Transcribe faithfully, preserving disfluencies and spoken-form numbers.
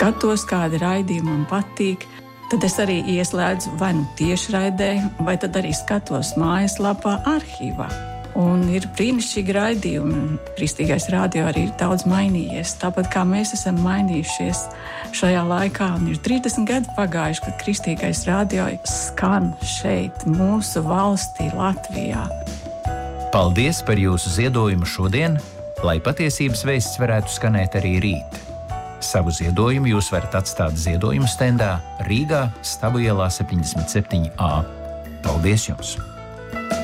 skatos, kādi raidījumi man patīk, tad es arī ieslēdzu vai nu tiešraidē, vai tad arī skatos mājaslapā arhīvā. Un ir brīnišķīgi raidījumi. Kristīgais radio arī ir daudz mainījies. Tāpat kā mēs esam mainījušies šajā laikā. Un ir trīsdesmit gadi pagājuši, kad Kristīgais radio skan šeit, mūsu valstī, Latvijā. Paldies par jūsu ziedojumu šodien, lai patiesības vēsts varētu skanēt arī rīt. Savu ziedojumu jūs varat atstāt ziedojumu stendā Rīgā, Stabu ielā septiņdesmit septiņi A. Paldies jums!